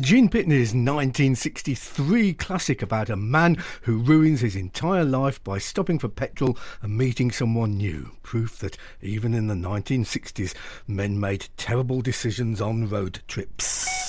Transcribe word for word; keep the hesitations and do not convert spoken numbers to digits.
Gene Pitney's nineteen sixty-three classic about a man who ruins his entire life by stopping for petrol and meeting someone new. Proof that even in the nineteen sixties, men made terrible decisions on road trips.